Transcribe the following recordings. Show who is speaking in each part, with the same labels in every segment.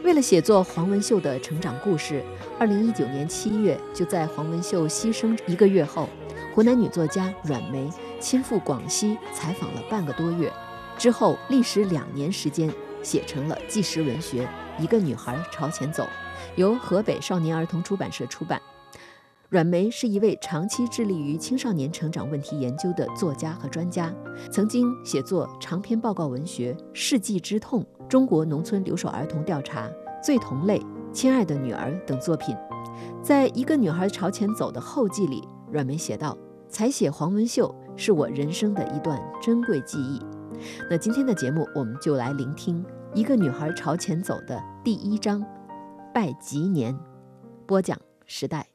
Speaker 1: 为了写作黄文秀的成长故事，2019年7月，就在黄文秀牺牲1个月后，湖南女作家阮梅亲赴广西采访了半个多月，之后历时2年时间，写成了纪实文学《一个女孩朝前走》，由河北少年儿童出版社出版。阮梅是一位长期致力于青少年成长问题研究的作家和专家，曾经写作长篇报告文学《世纪之痛》《中国农村留守儿童调查》《最同类》《亲爱的女儿》等作品。在一个女孩朝前走的后记里，阮梅写道：采写黄文秀是我人生的一段珍贵记忆。那今天的节目，我们就来聆听《一个女孩朝前走》的第1章拜吉年。播讲时代。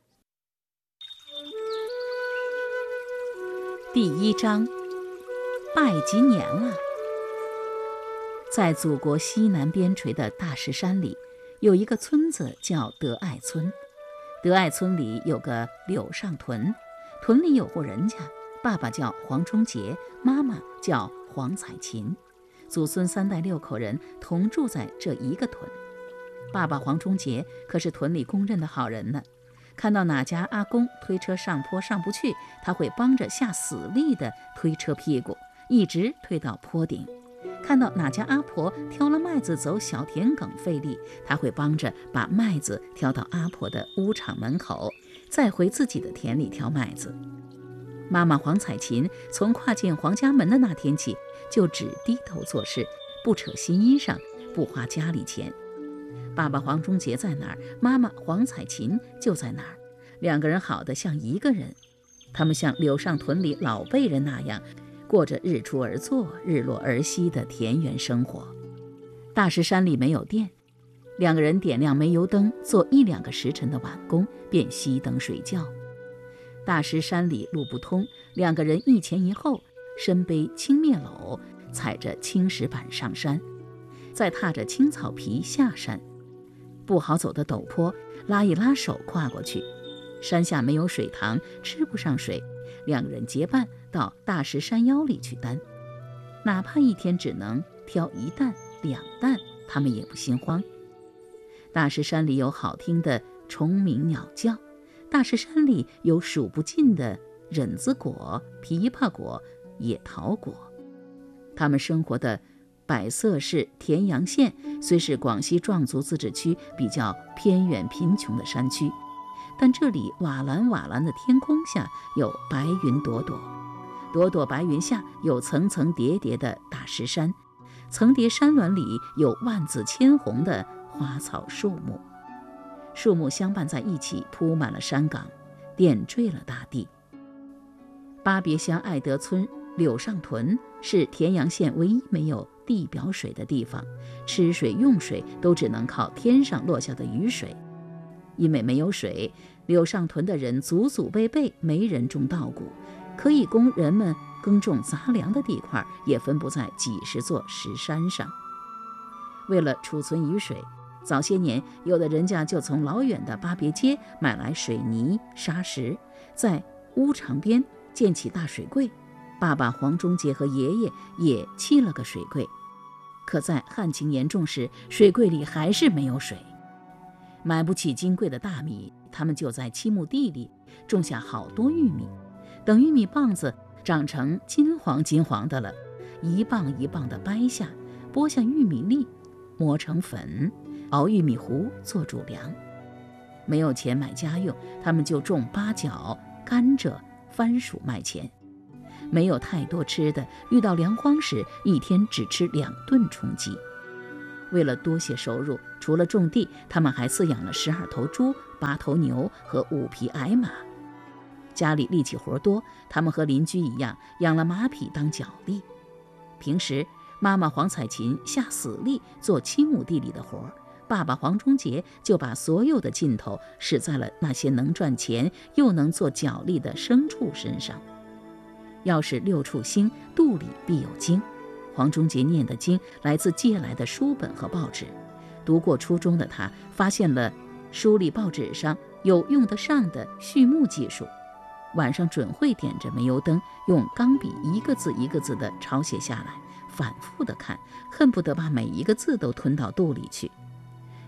Speaker 2: 第1章，拜吉年了。在祖国西南边陲的大石山里，有一个村子叫德爱村。德爱村里有个柳上屯，屯里有户人家，爸爸叫黄忠杰，妈妈叫黄彩琴，祖孙3代6口人同住在这一个屯。爸爸黄忠杰可是屯里公认的好人呢。看到哪家阿公推车上坡上不去，他会帮着下死力的推车屁股，一直推到坡顶。看到哪家阿婆挑了麦子走小田埂费力，他会帮着把麦子挑到阿婆的屋场门口，再回自己的田里挑麦子。妈妈黄彩琴从跨进黄家门的那天起，就只低头做事，不扯新衣裳，不花家里钱。爸爸黄忠杰在哪儿，妈妈黄彩琴就在哪儿，2个人好得像一个人。他们像柳上屯里老辈人那样，过着日出而作日落而息的田园生活。大石山里没有电，2个人点亮煤油灯，做1-2个时辰的晚工，便熄灯睡觉。大石山里路不通，2个人一前一后，身背青篾篓，踩着青石板上山，再踏着青草皮下山。不好走的陡坡，拉一拉手跨过去。山下没有水塘，吃不上水，2个人结伴到大石山腰里去担。哪怕一天只能挑1担2担，他们也不心慌。大石山里有好听的虫鸣鸟叫，大石山里有数不尽的忍子果、枇杷果、野桃果。他们生活的百色市田阳县虽是广西壮族自治区比较偏远贫穷的山区，但这里瓦蓝瓦蓝的天空下有白云朵朵，朵朵白云下有层层叠叠的大石山，层叠山峦里有万紫千红的花草树木，树木相伴在一起，铺满了山岗，点缀了大地。巴别乡爱德村柳上屯是田阳县唯一没有地表水的地方，吃水用水都只能靠天上落下的雨水。因为没有水，柳上屯的人祖祖辈辈没人种稻谷，可以供人们耕种杂粮的地块也分布在几十座石山上。为了储存雨水，早些年有的人家就从老远的巴别街买来水泥沙石，在屋场边建起大水柜。爸爸黄忠杰和爷爷也砌了个水柜，可在旱情严重时，水柜里还是没有水。买不起金贵的大米，他们就在漆木地里种下好多玉米，等玉米棒子长成金黄金黄的了，一棒一棒的掰下，剥下玉米粒，磨成粉，熬玉米糊做主粮。没有钱买家用，他们就种八角、甘蔗、番薯卖钱。没有太多吃的，遇到粮荒时，一天只吃2顿充饥。为了多些收入，除了种地，他们还饲养了12头猪、8头牛和5匹矮马。家里力气活多，他们和邻居一样养了马匹当脚力。平时妈妈黄彩琴下死力做漆木地里的活，爸爸黄忠杰就把所有的劲头使在了那些能赚钱又能做脚力的牲畜身上。要是6畜兴，肚里必有经。黄忠杰念的经来自借来的书本和报纸，读过初中的他发现了书里报纸上有用得上的畜牧技术，晚上准会点着煤油灯，用钢笔一个字一个字地抄写下来，反复地看，恨不得把每一个字都吞到肚里去。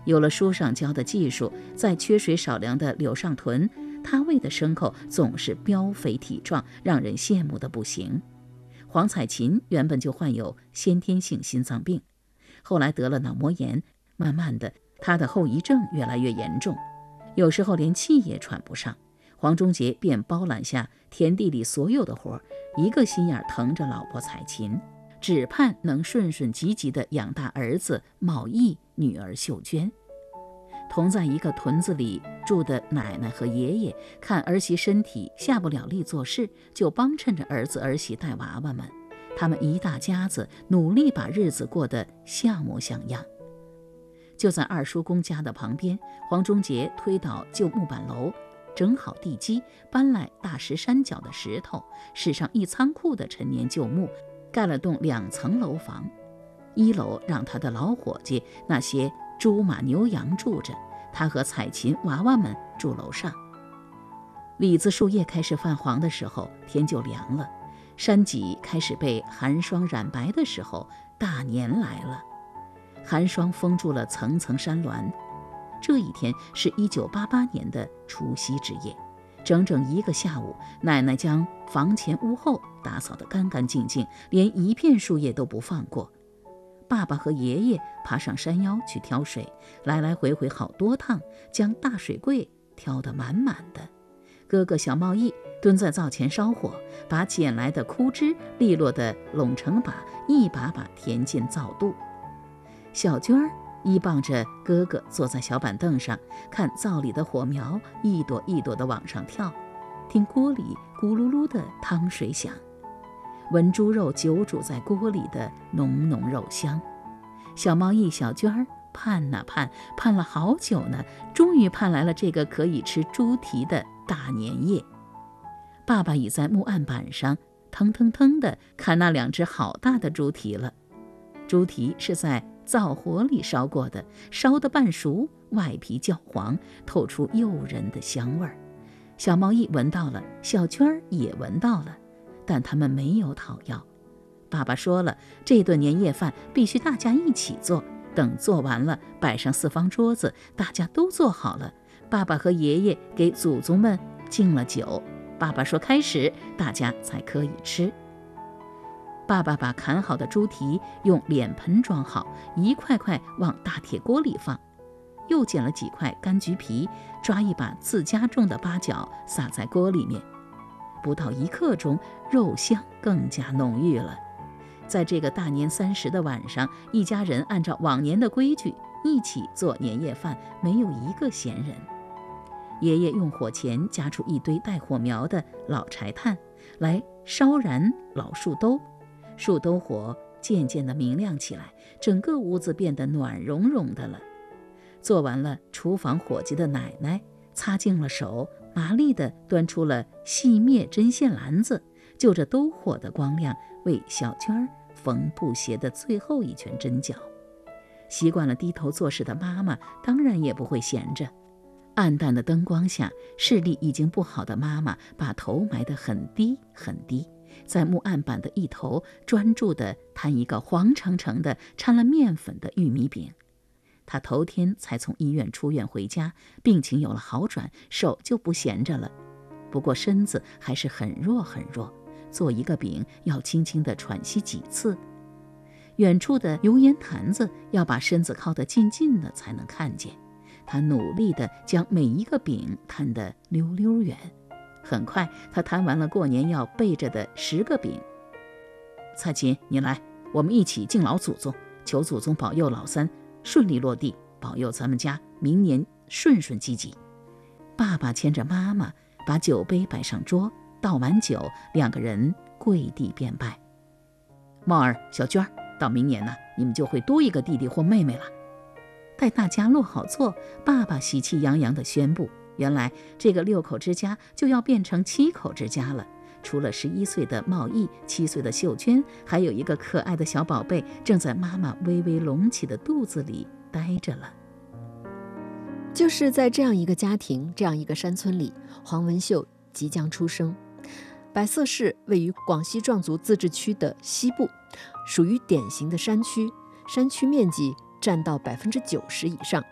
Speaker 2: 有了书上教的技术，在缺水少粮的柳上屯，他喂的牲口总是膘肥体壮，让人羡慕的不行。黄彩琴原本就患有先天性心脏病，后来得了脑膜炎，慢慢的，他的后遗症越来越严重，有时候连气也喘不上。黄忠杰便包揽下田地里所有的活，一个心眼疼着老婆彩琴，只盼能顺顺吉吉地养大儿子茂义，女儿秀娟。同在一个屯子里住的奶奶和爷爷，看儿媳身体下不了力做事，就帮衬着儿子儿媳带娃娃们。他们一大家子努力把日子过得像模像样。就在二叔公家的旁边，黄忠杰推倒旧木板楼，整好地基，搬来大石山脚的石头，使上一仓库的陈年旧木，盖了栋2层楼房。1楼让他的老伙计那些猪马牛羊住着，他和彩琴娃娃们住楼上。李子树叶开始泛黄的时候，天就凉了；山脊开始被寒霜染白的时候，大年来了。寒霜封住了层层山峦。这一天是1988年的除夕之夜，整整1个下午，奶奶将房前屋后打扫得干干净净，连一片树叶都不放过。爸爸和爷爷爬上山腰去挑水，来来回回好多趟，将大水柜挑得满满的。哥哥小茂义蹲在灶前烧火，把捡来的枯枝利落地拢成把，一把把填进灶肚。小娟儿依傍着哥哥坐在小板凳上，看灶里的火苗一朵一朵地往上跳，听锅里咕噜噜的汤水响，闻猪肉久煮在锅里的浓浓肉香。小茂义、小娟儿盼呐盼，盼了好久呢，终于盼来了这个可以吃猪蹄的大年夜。爸爸已在木案板上腾腾腾地砍那2只好大的猪蹄了。猪蹄是在灶火里烧过的，烧得半熟，外皮焦黄，透出诱人的香味儿。小茂义闻到了，小娟儿也闻到了，但他们没有讨要。爸爸说了，这顿年夜饭必须大家一起做，等做完了，摆上4方桌子，大家都做好了，爸爸和爷爷给祖宗们敬了酒，爸爸说开始，大家才可以吃。爸爸把砍好的猪蹄用脸盆装好，一块块往大铁锅里放，又捡了几块柑橘皮，抓一把自家种的八角撒在锅里面。不到1刻钟，肉香更加浓郁了。在这个大年30的晚上，一家人按照往年的规矩一起做年夜饭，没有一个闲人。爷爷用火钳夹出一堆带火苗的老柴炭来烧燃老树兜，树兜火渐渐地明亮起来，整个屋子变得暖融融的了。做完了，厨房伙计的奶奶擦净了手，麻利地端出了细篾针线篮子，就着兜火的光亮，为小娟儿缝布鞋的最后一圈针脚。习惯了低头做事的妈妈当然也不会闲着。暗淡的灯光下，视力已经不好的妈妈把头埋得很低很低，在木案板的一头专注地摊一个黄澄澄的掺了面粉的玉米饼。她头天才从医院出院回家，病情有了好转，手就不闲着了。不过身子还是很弱很弱，做一个饼要轻轻地喘息几次。远处的油烟坛子要把身子靠得近近的才能看见。他努力地将每一个饼摊得溜溜远。很快他摊完了过年要备着的10个饼。彩琴，你来，我们一起敬老祖宗，求祖宗保佑老三顺利落地，保佑咱们家明年顺顺积极。爸爸牵着妈妈把酒杯摆上桌，倒完酒，2个人跪地便拜。茂儿、小娟，到明年呢，你们就会多一个弟弟或妹妹了。待大家落好座，爸爸喜气洋洋地宣布，原来这个6口之家就要变成7口之家了。除了11岁的茂义、7岁的秀娟，还有一个可爱的小宝贝正在妈妈微微隆起的肚子里待着了。
Speaker 1: 就是在这样一个家庭，这样一个山村里，黄文秀即将出生。百色市位于广西壮族自治区的西部，属于典型的山区，山区面积占到90%以上，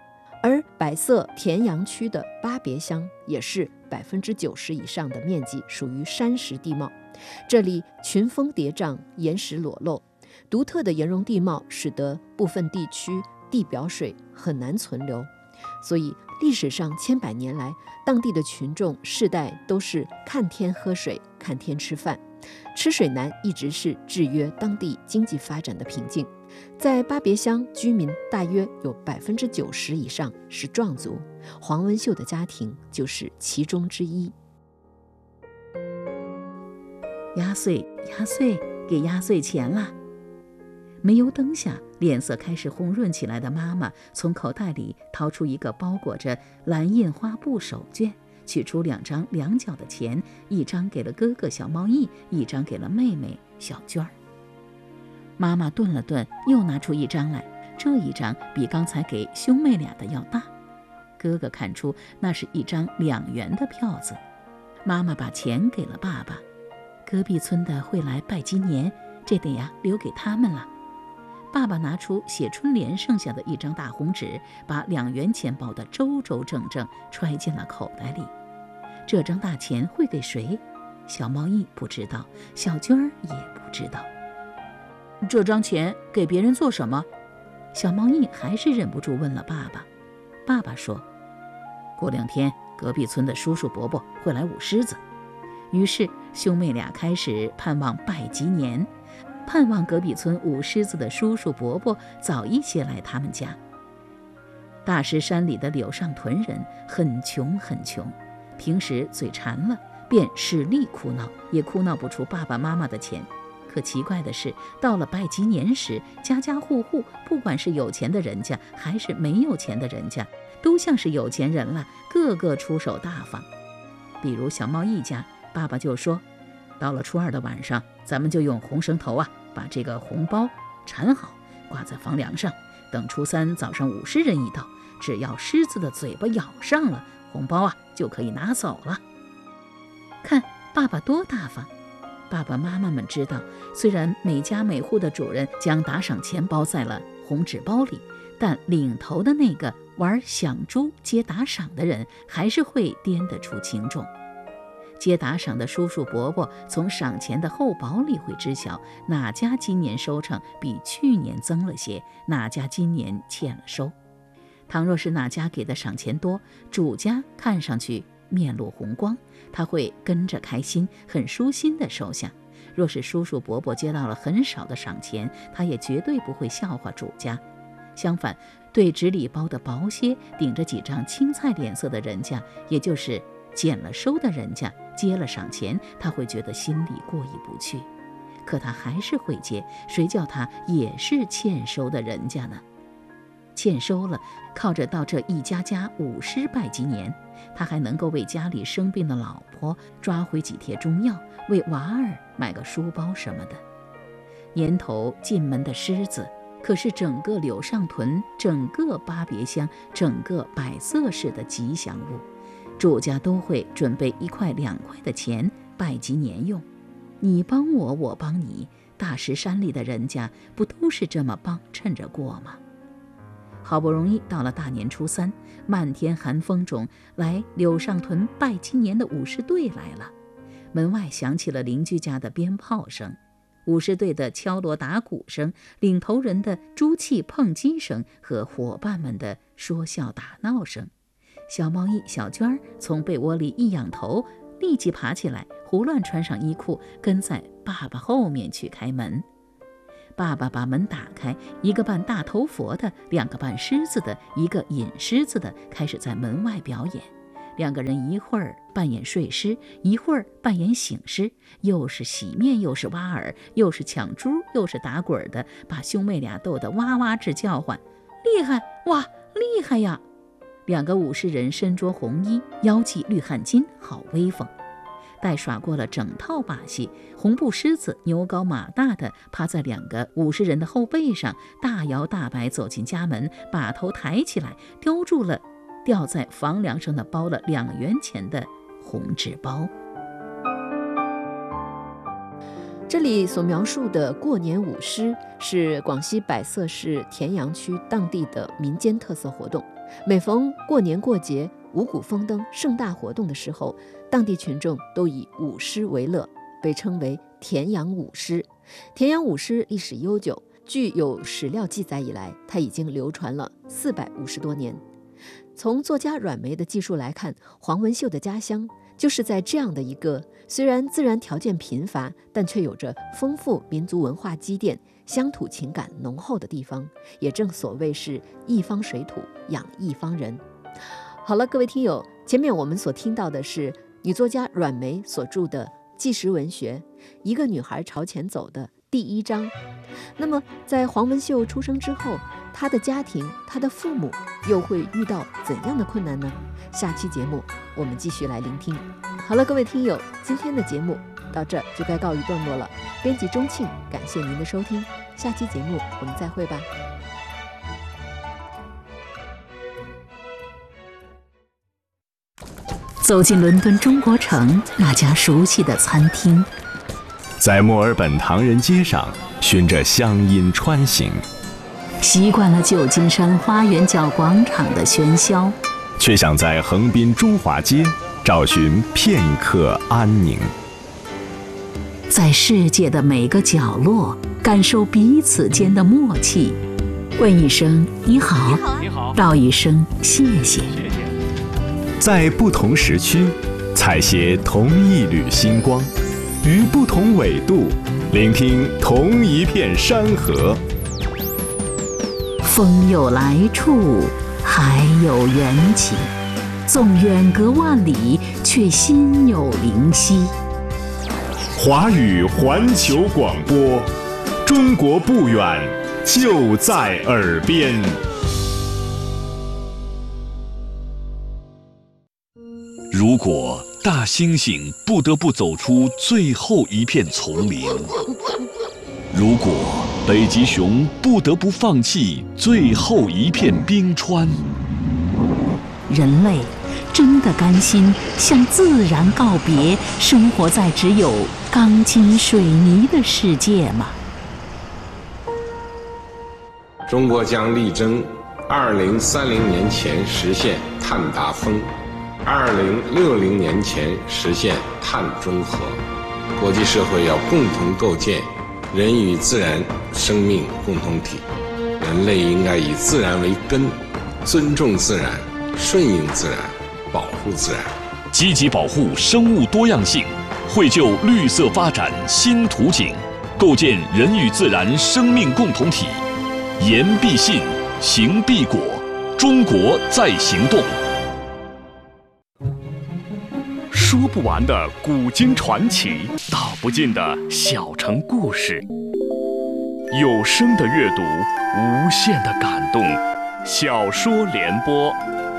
Speaker 1: 而百色田阳区的巴别乡也是90%以上的面积属于山石地貌，这里群峰叠嶂，岩石裸露，独特的岩溶地貌使得部分地区地表水很难存留，所以历史上千百年来，当地的群众世代都是看天喝水，看天吃饭，吃水难一直是制约当地经济发展的瓶颈。在巴别乡，居民大约有90%以上是壮族，黄文秀的家庭就是其中之一。
Speaker 2: 压岁，压岁，给压岁钱啦！煤油灯下，脸色开始红润起来的妈妈从口袋里掏出一个包裹着蓝印花布手绢，取出2张2角的钱，一张给了哥哥小猫翼，一张给了妹妹小娟儿。妈妈顿了顿，又拿出1张来，这一张比刚才给兄妹俩的要大。哥哥看出那是一张2元的票子。妈妈把钱给了爸爸，隔壁村的会来拜今年，这得留给他们了。爸爸拿出写春联剩下的1张大红纸，把2元钱包得周周正正，揣进了口袋里。这张大钱会给谁？小猫翼不知道，小娟儿也不知道。这张钱给别人做什么？小猫翼还是忍不住问了爸爸。爸爸说，过2天隔壁村的叔叔伯伯会来舞狮子。于是兄妹俩开始盼望拜吉年，盼望隔壁村舞狮子的叔叔伯伯早一些来他们家。大石山里的柳上屯人很穷很穷，平时嘴馋了便使力哭闹，也哭闹不出爸爸妈妈的钱。可奇怪的是，到了拜吉年时，家家户户，不管是有钱的人家还是没有钱的人家，都像是有钱人了，个个出手大方。比如小猫一家，爸爸就说，到了初2的晚上，咱们就用红绳头把这个红包缠好，挂在房梁上，等初3早上舞狮人一到，只要狮子的嘴巴咬上了，红包就可以拿走了。看爸爸多大方！爸爸妈妈们知道，虽然每家每户的主人将打赏钱包在了红纸包里，但领头的那个玩响珠接打赏的人还是会掂得出轻重。接打赏的叔叔伯伯从赏钱的厚薄里会知晓哪家今年收成比去年增了些，哪家今年欠了收。倘若是哪家给的赏钱多，主家看上去面露红光，他会跟着开心，很舒心地收下。若是叔叔伯伯接到了很少的赏钱，他也绝对不会笑话主家。相反，对纸里包的薄些，顶着几张青菜脸色的人家，也就是减了收的人家，接了赏钱，他会觉得心里过意不去。可他还是会接，谁叫他也是欠收的人家呢？欠收了，靠着到这一家家舞狮拜吉年，他还能够为家里生病的老婆抓回几帖中药，为娃儿买个书包什么的。年头进门的狮子，可是整个柳上屯、整个巴别乡、整个百色市的吉祥物，主家都会准备1块2块的钱拜吉年用。你帮我，我帮你，大石山里的人家不都是这么帮衬着过吗？好不容易到了大年初3，漫天寒风中，来柳上屯拜吉年的舞狮队来了。门外响起了邻居家的鞭炮声，舞狮队的敲锣打鼓声，领头人的珠气碰击声和伙伴们的说笑打闹声。小猫翼小娟儿从被窝里一仰头，立即爬起来，胡乱穿上衣裤，跟在爸爸后面去开门。爸爸把门打开，一个扮大头佛的，2个扮狮子的，一个引狮子的，开始在门外表演。2个人一会儿扮演睡狮，一会儿扮演醒狮，又是洗面，又是挖耳，又是抢珠，又是打滚的，把兄妹俩逗得哇哇直叫唤。厉害哇，厉害呀！2个舞狮人身着红衣，腰系绿汗巾，好威风。待耍过了整套把戏，红布狮子牛高马大的趴在2个舞狮人的后背上，大摇大摆走进家门，把头抬起来，叼住了吊在房梁上的包了2元钱的红纸包。
Speaker 1: 这里所描述的过年舞狮是广西百色市田阳区当地的民间特色活动。每逢过年过节、五谷丰登、盛大活动的时候，当地群众都以舞狮为乐，被称为田阳舞狮。田阳舞狮历史悠久，据有史料记载以来，它已经流传了450多年。从作家阮梅的记述来看，黄文秀的家乡就是在这样的一个虽然自然条件贫乏，但却有着丰富民族文化积淀、乡土情感浓厚的地方，也正所谓是一方水土养一方人。好了，各位听友，前面我们所听到的是女作家阮梅所著的纪实文学《一个女孩朝前走》的第1章。那么在黄文秀出生之后，她的家庭、她的父母又会遇到怎样的困难呢？下期节目我们继续来聆听。好了，各位听友，今天的节目到这就该告一段落了。编辑钟庆，感谢您的收听，下期节目我们再会吧。
Speaker 2: 走进伦敦中国城那家熟悉的餐厅，
Speaker 3: 在墨尔本唐人街上循着乡音穿行，
Speaker 2: 习惯了旧金山花园角广场的喧嚣，
Speaker 3: 却想在横滨中华街找寻片刻安宁。
Speaker 2: 在世界的每个角落感受彼此间的默契，问一声你好，道一声谢谢。
Speaker 3: 在不同时区采撷同一缕星光，于不同纬度聆听同一片山河。
Speaker 2: 风有来处，海有缘起，纵远隔万里，却心有灵犀。
Speaker 3: 华语环球广播，中国不远，就在耳边。
Speaker 4: 如果大猩猩不得不走出最后一片丛林，如果北极熊不得不放弃最后一片冰川，
Speaker 2: 人类真的甘心向自然告别，生活在只有钢筋水泥的世界吗？
Speaker 5: 中国将力争2030年前实现碳达峰，2060年前实现碳中和。国际社会要共同构建人与自然生命共同体，人类应该以自然为根，尊重自然，顺应自然，保护自然，
Speaker 4: 积极保护生物多样性，绘就绿色发展新图景，构建人与自然生命共同体。言必信，行必果，中国在行动。
Speaker 3: 说不完的古今传奇，道不尽的小城故事，有声的阅读，无限的感动。小说联播。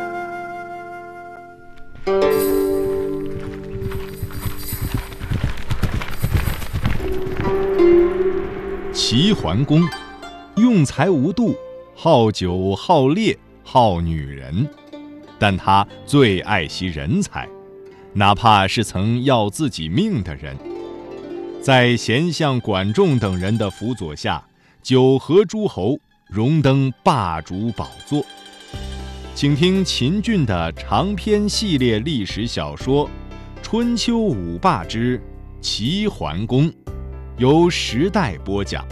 Speaker 3: 齐桓公用才无度，好酒好猎好女人，但他最爱惜人才，哪怕是曾要自己命的人。在贤相管仲等人的辅佐下，9合诸侯，荣登霸主宝座。请听秦俊的长篇系列历史小说《春秋五霸之齐桓公》，由时代播讲。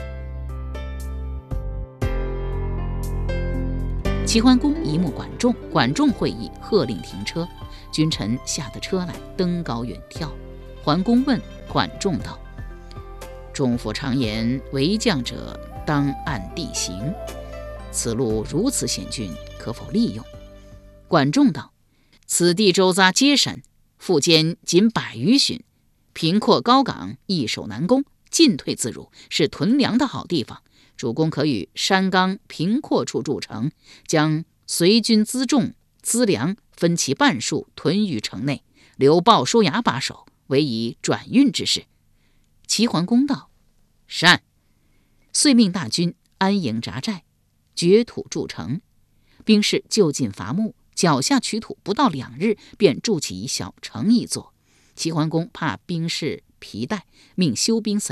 Speaker 2: 齐桓公一目管仲，管仲会议，喝令停车。君臣下得车来，登高远眺。桓公问管仲道：“仲父常言，为将者当按地形，此路如此险峻，可否利用？”管仲道：“此地周匝皆山，腹间仅100余寻，平阔高岗，易守难攻，进退自如，是屯粮的好地方。主公可与山冈平阔处筑城，将随军辎重资粮分其半数，屯于城内，留鲍叔牙把守，为以转运之事。”齐桓公道：“善。”遂命大军安营扎寨，掘土筑城。兵士就近伐木，脚下取土，不到2日，便筑起一小城一座。齐桓公怕兵士疲怠，命休兵3日。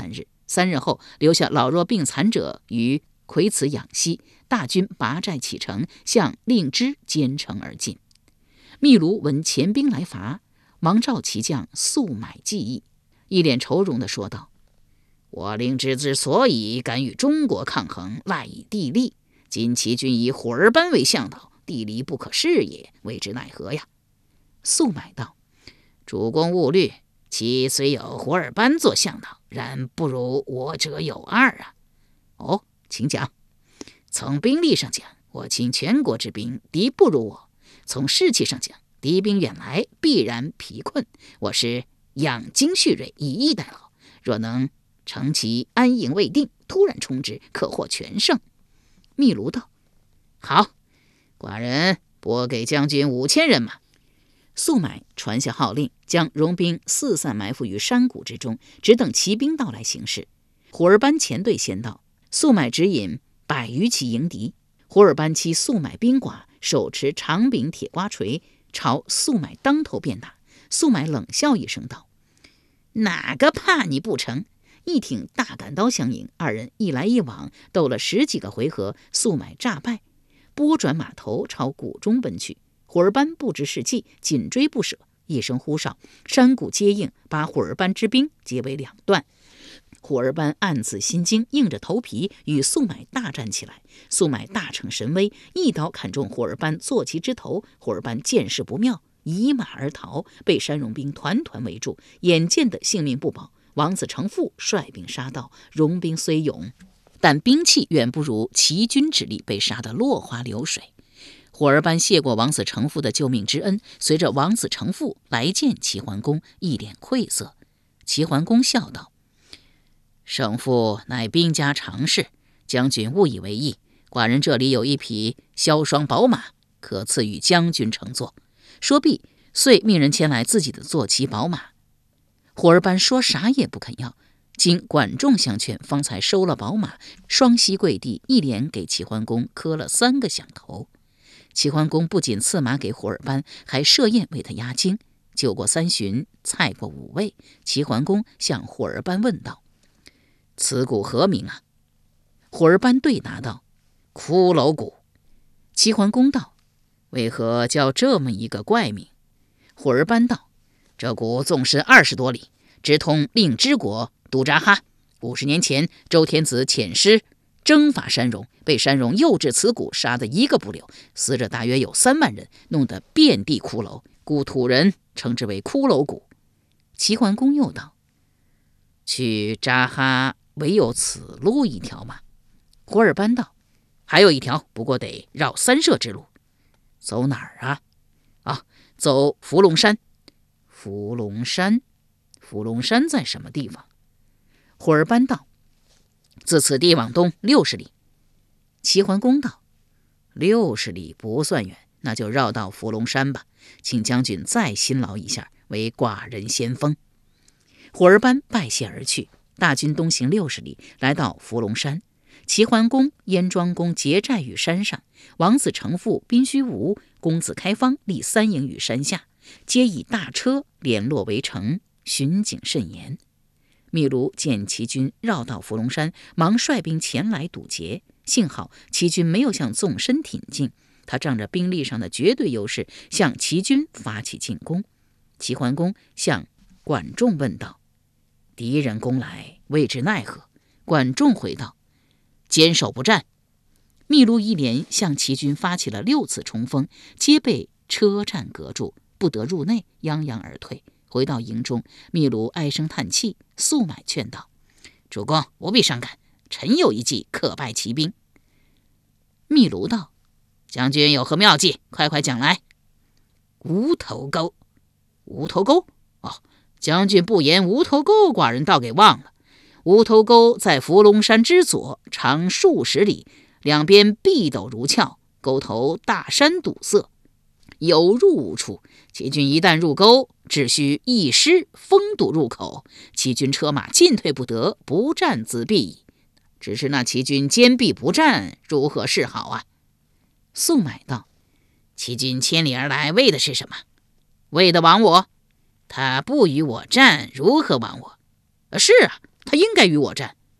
Speaker 2: 3日后，留下老弱病残者于葵祠养息，大军拔寨启程，向令枝兼程而进。秘卢闻前兵来伐，忙召其将速买计议，一脸愁容地说道：我令枝之所以敢与中国抗衡，赖以地利。今齐军以虎儿班为向导，地利不可视也，为之奈何呀？速买道：主公勿虑，其虽有虎儿班做向导，然不如我者有二啊。哦，请讲。从兵力上讲，我倾全国之兵，敌不如我；从士气上讲，敌兵远来，必然疲困。我是养精蓄锐，以逸待劳，若能乘其安营未定，突然冲之，可获全胜。秘卢道：好，寡人拨给将军5000人马。速买传下号令，将戎兵四散埋伏于山谷之中，只等骑兵到来行事。虎儿班前队先到，速买指引100余骑迎敌。虎儿班期速买兵寡，手持长柄铁瓜锤，朝速买当头便打。速买冷笑一声道：哪个怕你不成？一挺大杆刀相迎，二人一来一往，斗了10几个回合，速买诈败，拨转马头朝谷中奔去。虎儿班不知是计，紧追不舍。一声呼哨，山谷接应，把虎儿班之兵截为两段。虎儿班暗自心惊，硬着头皮与速买大战起来。速买大逞神威，一刀砍中虎儿班坐骑之头。虎儿班见势不妙，倚马而逃，被山戎兵团团围住，眼见的性命不保。王子成父率兵杀到，戎兵虽勇，但兵器远不如齐军之力，被杀得落花流水。虎儿班谢过王子成父的救命之恩，随着王子成父来见齐桓公，一脸愧色。齐桓公笑道：胜负乃兵家常事，将军勿以为意。寡人这里有一匹萧霜宝马，可赐与将军乘坐。说毕，遂命人牵来自己的坐骑宝马。虎儿班说啥也不肯要，经管仲相劝，方才收了宝马，双膝跪地，一连给齐桓公磕了3个响头。齐桓公不仅赐马给虎儿班，还设宴为他压惊。酒过3巡，菜过5味，齐桓公向虎儿班问道：此谷何名啊？虎儿班对答道：骷髅谷。齐桓公道：为何叫这么一个怪名？虎儿班道：这谷纵深20多里，直通令支国都扎哈。50年前，周天子遣师征伐山戎，被山戎诱至此谷，杀得一个不留，死者大约有3万人，弄得遍地骷髅，故土人称之为骷髅谷。齐桓公又道：去扎哈唯有此路一条吗？虎儿班道：还有一条，不过得绕3社之路。走哪儿啊？走伏龙山。伏龙山？伏龙山在什么地方？虎儿班道：自此地往东60里。齐桓公道：60里不算远，那就绕到伏龙山吧，请将军再辛劳一下，为寡人先锋。虎儿班拜谢而去。大军东行60里，来到伏龙山。齐桓公、燕庄公结寨于山上，王子成父、宾须吴、公子开方立3营于山下，皆以大车联络围城，巡警甚严。秘卢见齐军绕到伏龙山，忙率兵前来堵截。幸好齐军没有向纵深挺进，他仗着兵力上的绝对优势，向齐军发起进攻。齐桓公向管仲问道：敌人攻来，未知奈何？管仲回道：坚守不战。秘卢一连向齐军发起了6次冲锋，皆被车站隔住，不得入内，泱泱而退。回到营中，秘卢唉声叹气，速买劝道：主公不必伤感，臣有一计可败齐兵。秘卢道：将军有何妙计？快快讲来。无头沟。无头沟？将军不言无头沟，寡人倒给忘了。无头沟在伏龙山之左，长数十里，两边壁陡如峭，沟头大山堵塞，有入无出。齐军一旦入沟，只需一师封堵入口，齐军车马进退不得，不战自毙矣。只是那齐军坚壁不战，如何是好啊？速买道：齐军千里而来，为的是什么？为的亡我。他不与我战，如何亡我？是啊，他应该与我战。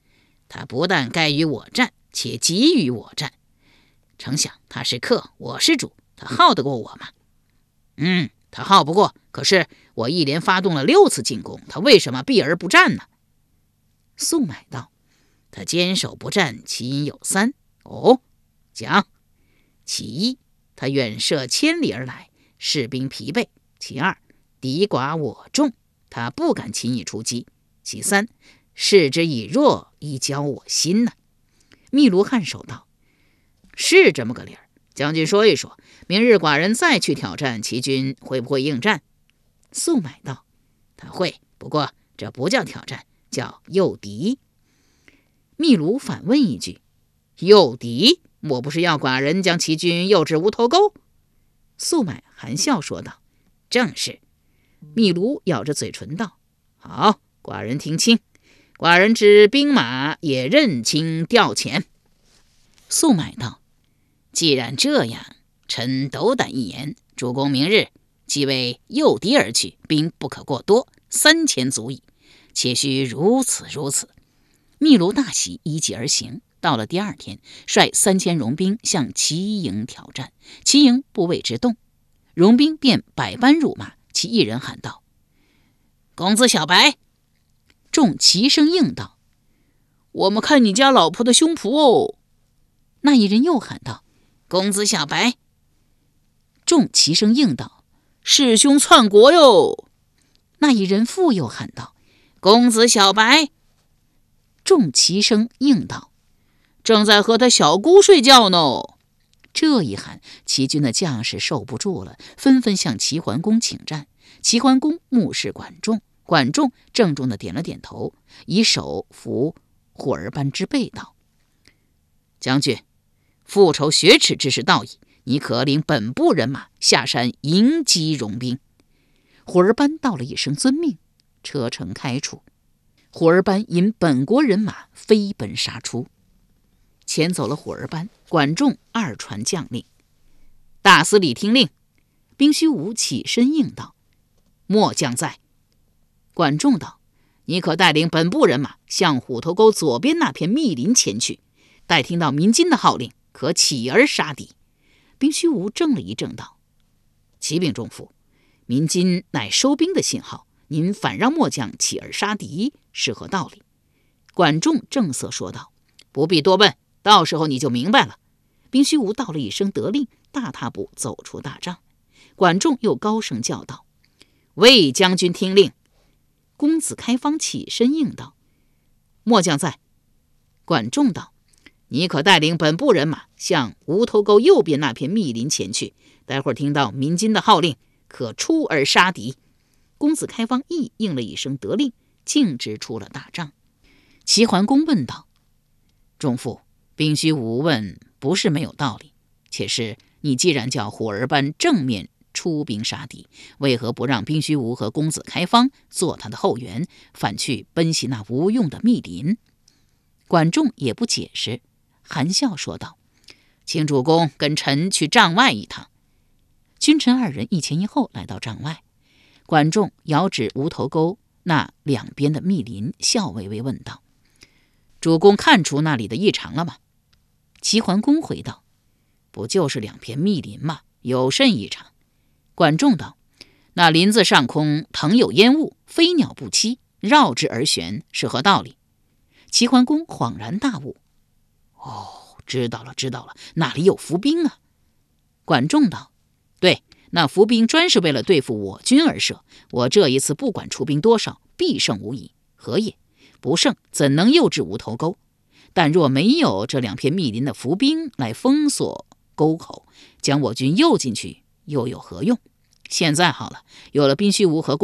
Speaker 6: 他不但该与我战，且急于我战。丞相，他是客，我是主，他耗得过我吗？他耗不过，可是我一连发动了6次进攻，他为什么避而不战呢？
Speaker 2: 肃买道：
Speaker 6: 他坚守不战，其因有3。讲。其一，他远涉千里而来，士兵疲惫；其二，敌寡我众，他不敢轻易出击；其三，视之以弱，以骄我心呢。
Speaker 2: 秘卢颔首道：
Speaker 6: 是这么个理儿。将军说一说，明日寡人再去挑战，齐军会不会应战？
Speaker 2: 肃买道：
Speaker 6: 他会，不过这不叫挑战，叫诱敌。
Speaker 2: 秘卢反问一句：
Speaker 6: 诱敌？莫不是要寡人将齐军诱至无头沟？
Speaker 2: 肃买含笑说道：
Speaker 6: 正是。
Speaker 2: 秘卢咬着嘴唇道：
Speaker 6: 好，寡人听清，寡人知兵马也认清调遣。
Speaker 2: 肃买道：
Speaker 6: 既然这样，臣斗胆一言，主公明日即为诱敌而去，兵不可过多，3000足矣，且须如此。
Speaker 2: 秘卢大喜，依计而行。到了第2天，率3000戎兵向齐营挑战，齐营不为之动，戎兵便百般辱骂，其一人喊道：
Speaker 6: 公子小白！
Speaker 2: 众齐声应道：
Speaker 6: 我们看你家老婆的胸脯哦。
Speaker 2: 那一人又喊道：
Speaker 6: 公子小白！
Speaker 2: 众齐声应道：
Speaker 6: 弑兄篡国哟！
Speaker 2: 那一人复又喊道：
Speaker 6: 公子小白！
Speaker 2: 众齐声应道：
Speaker 6: 正在和他小姑睡觉呢。
Speaker 2: 这一喊，齐军的将士受不住了，纷纷向齐桓公请战。齐桓公目视管仲，管仲郑重地点了点头，以手扶霍儿班之背道：
Speaker 6: 将军，复仇雪耻之事到矣，你可领本部人马下山迎击戎兵。
Speaker 2: 霍儿班道了一声遵命，车程开出。霍儿班引本国人马飞奔杀出，前走了霍儿班，管仲2传将令：
Speaker 6: 大司礼听令。
Speaker 2: 兵须无起身应道：
Speaker 6: 末将在。
Speaker 2: 管仲道：
Speaker 6: 你可带领本部人马向虎头沟左边那片密林前去，待听到鸣金的号令，可起而杀敌。
Speaker 2: 兵须无怔了一怔道：
Speaker 6: 启禀仲父，鸣金乃收兵的信号，您反让末将起而杀敌，是何道理？
Speaker 2: 管仲正色说道：
Speaker 6: 不必多问，到时候你就明白了。
Speaker 2: 兵须无道了一声得令，大踏步走出大帐。管仲又高声叫道：
Speaker 6: 魏将军听令。
Speaker 2: 公子开方起身应道：
Speaker 6: 末将在。
Speaker 2: 管仲道：
Speaker 6: 你可带领本部人马向无头沟右边那片密林前去，待会儿听到鸣金的号令，可出而杀敌。
Speaker 2: 公子开方亦应了一声得令，径直出了大帐。齐桓公问道：
Speaker 6: 仲父，兵须无问不是没有道理，且是你既然叫霍儿班正面出兵杀敌，为何不让兵须无和公子开方做他的后援，反去奔袭那无用的密林？
Speaker 2: 管仲也不解释，含笑说道：
Speaker 6: 请主公跟臣去帐外一趟。
Speaker 2: 君臣2人一前一后来到帐外。管仲遥指无头沟那两边的密林，笑微微问道：
Speaker 6: 主公看出那里的异常了吗？
Speaker 2: 齐桓公回道：
Speaker 6: 不就是2片密林吗？有甚异常？
Speaker 2: 管仲道：
Speaker 6: 那林子上空腾有烟雾，飞鸟不栖，绕之而旋，是何道理？
Speaker 2: 齐桓公恍然大悟：
Speaker 6: 知道了，那里有伏兵啊。
Speaker 2: 管仲道：
Speaker 6: 对，那伏兵专是为了对付我军而设，我这一次不管出兵多少，必胜无疑。何也？不胜怎能诱至无头沟？但若没有这2片密林的伏兵来封锁沟口，将我军诱进去又有何用？现在好了，有了兵须无和